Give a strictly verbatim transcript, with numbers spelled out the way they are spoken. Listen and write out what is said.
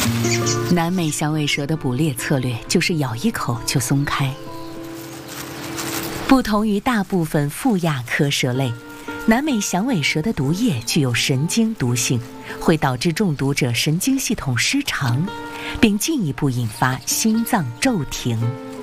南美响尾蛇的捕猎策略就是咬一口就松开。不同于大部分腹亚科蛇类，南美响尾蛇的毒液具有神经毒性，会导致中毒者神经系统失常，并进一步引发心脏骤停。